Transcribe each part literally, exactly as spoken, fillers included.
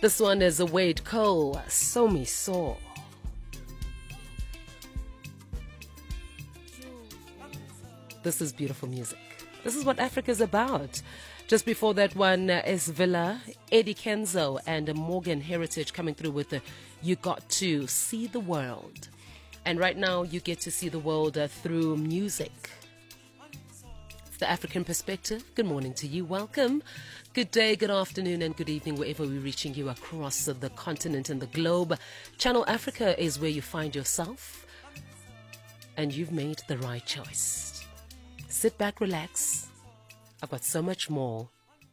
This one is a Wade Cole, So Me So. This is beautiful music. This is what Africa is about. Just before that one uh, is Villa, Eddie Kenzo, and Morgan Heritage coming through with the You Got to See the World. And right now you get to see the world uh, through music. It's the African perspective. Good morning to you. Welcome. Good day, good afternoon, and good evening, wherever we're reaching you across the continent and the globe. Channel Africa is where you find yourself, and you've made the right choice. Sit back, relax. I've got so much more.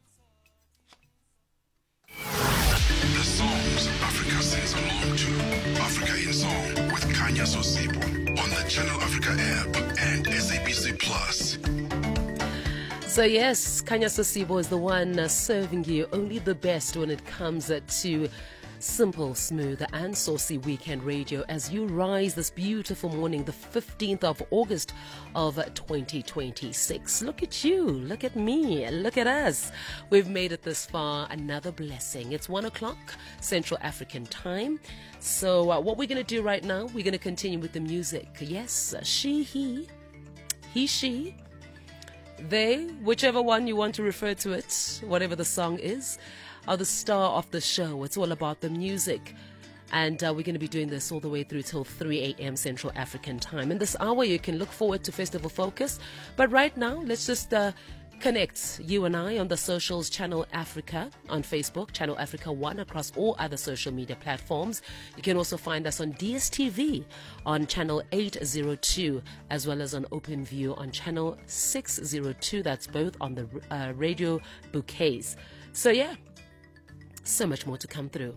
The songs Africa sings along to. Africa in Song with Kanya Sosibo on the Channel Africa app and S A B C Plus. So yes, Kanya Sosibo is the one uh, serving you only the best when it comes uh, to simple, smooth and saucy weekend radio as you rise this beautiful morning, the fifteenth of August of twenty twenty-six. Look at you, look at me, look at us. We've made it this far, another blessing. It's one o'clock Central African time. So uh, what we're going to do right now, we're going to continue with the music. Yes, she, he, he, she, they, whichever one you want to refer to it, whatever the song is, are the star of the show. It's all about the music. And uh, we're going to be doing this all the way through till three a.m. Central African time. In this hour, you can look forward to Festival Focus. But right now, let's just uh, connect, you and I, on the socials, Channel Africa on Facebook, Channel Africa one across all other social media platforms. You can also find us on D S T V on Channel eight oh two, as well as on OpenView on Channel six oh two. That's both on the uh, radio bouquets. So yeah, so much more to come through.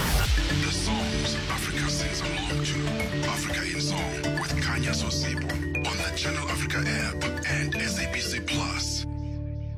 The songs Africa sings along to. Africa in Song with Kanya Sosibo